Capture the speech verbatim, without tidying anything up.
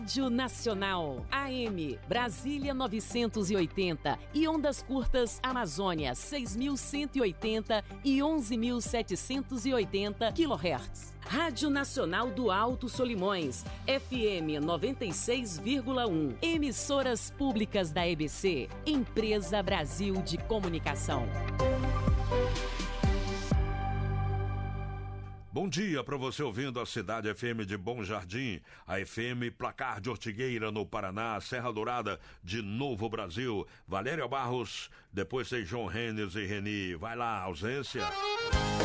Rádio Nacional, A M, Brasília novecentos e oitenta e ondas curtas Amazônia seis mil cento e oitenta e onze mil setecentos e oitenta quilohertz. Rádio Nacional do Alto Solimões, F M noventa e seis vírgula um. Emissoras públicas da E B C, Empresa Brasil de Comunicação. Bom dia para você ouvindo a Cidade F M de Bom Jardim, a F M Placar de Ortigueira no Paraná, Serra Dourada de Novo Brasil, Valéria Barros, depois tem João Renes e Reni. Vai lá, ausência.